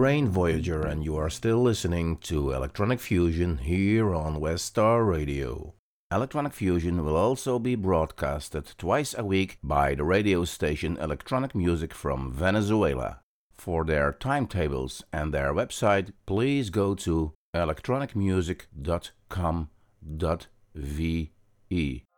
Rain Voyager, and you are still listening to Electronic Fusion here on West Star Radio. Electronic Fusion will also be broadcasted twice a week by the radio station Electronic Music from Venezuela. For their timetables and their website, please go to electronicmusic.com.ve.